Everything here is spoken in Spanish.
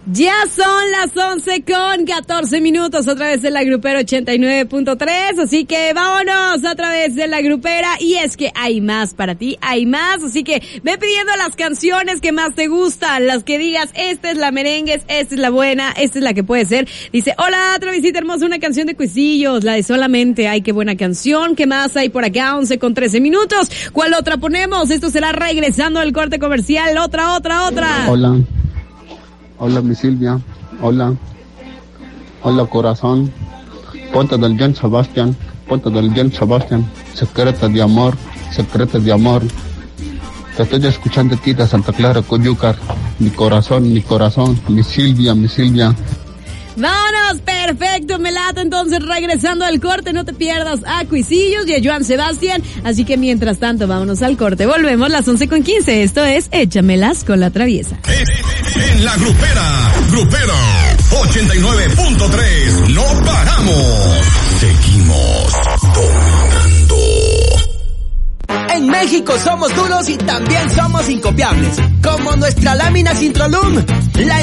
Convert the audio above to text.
Ya son las 11:14 a través de la Grupera 89.3, así que vámonos a través de la Grupera, y es que hay más para ti, hay más, así que ve pidiendo las canciones que más te gustan, las que digas, esta es la merengues, esta es la buena, esta es la que puede ser. Dice, hola, Travisita hermosa, una canción de Cuisillos, la de Solamente, ay, qué buena canción, ¿qué más hay por acá? 11:13. ¿Cuál otra ponemos? Esto será regresando al corte comercial, otra. Hola, mi Silvia. Hola, corazón. Ponte del John Sebastián. Secreto de amor. Te estoy escuchando aquí de Santa Clara, Coyúcar. Mi corazón, mi Silvia. Vámonos, perfecto, me lata. Entonces, regresando al corte, no te pierdas a Cuisillos y a Joan Sebastián. Así que mientras tanto, vámonos al corte. Volvemos las 11:15. Esto es Échamelas con la Traviesa. En la Grupera 89.3, no paramos. Seguimos dominando. En México somos duros y también somos incopiables. Como nuestra lámina Sintrolum, la